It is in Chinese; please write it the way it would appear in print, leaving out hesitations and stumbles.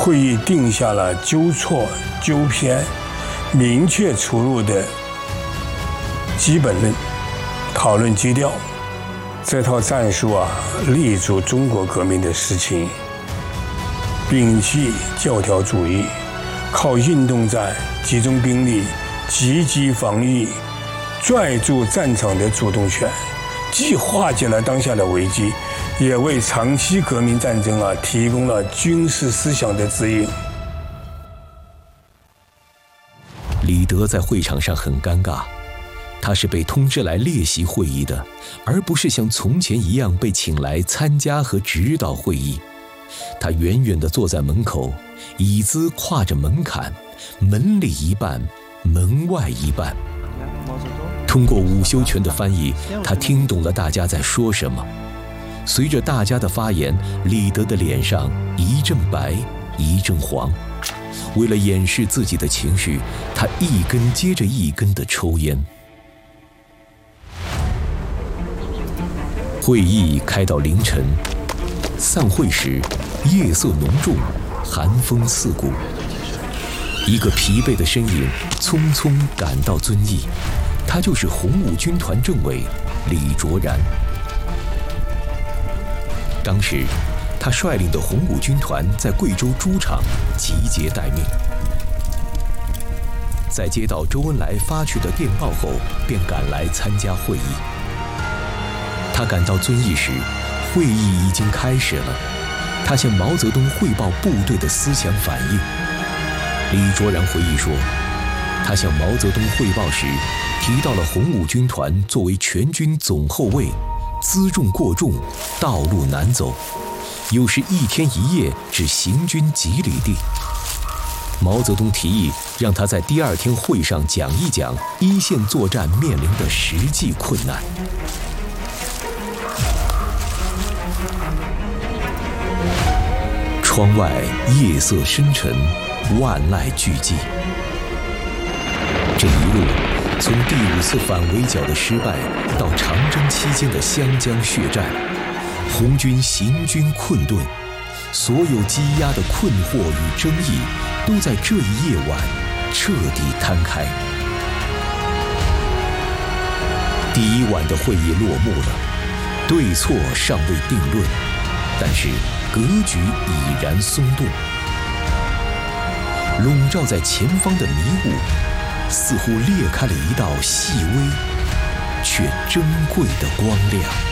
会议定下了纠错纠偏、明确出入的基本论讨论基调。这套战术立足中国革命的实情，摒弃教条主义，靠运动战、集中兵力、积极防御，拽住战场的主动权，既化解了当下的危机，也为长期革命战争提供了军事思想的指引。 李德在会场上很尴尬，他是被通知来列席会议的，而不是像从前一样被请来参加和指导会议。他远远地坐在门口，椅子跨着门槛，门里一半，门外一半。通过午休权的翻译，他听懂了大家在说什么。随着大家的发言，李德的脸上一阵白，一阵黄。为了掩饰自己的情绪，他一根接着一根地抽烟。会议开到凌晨，散会时夜色浓重，寒风四顾。一个疲惫的身影匆匆赶到遵义，他就是红五军团政委李卓然。当时他率领的红五军团在贵州诸场集结待命，在接到周恩来发去的电报后，便赶来参加会议。他赶到遵义时，会议已经开始了。他向毛泽东汇报部队的思想反应。李卓然回忆说，他向毛泽东汇报时，提到了红五军团作为全军总后卫，辎重过重，道路难走，有时一天一夜只行军几里地。毛泽东提议让他在第二天会上讲一讲一线作战面临的实际困难。窗外夜色深沉，万籁俱寂。这一路，从第5次反围剿的失败到长征期间的湘江血战，红军行军困顿，所有积压的困惑与争议都在这一夜晚彻底摊开。第1晚的会议落幕了，对错尚未定论，但是格局已然松动。笼罩在前方的迷雾，似乎裂开了一道细微却珍贵的光亮。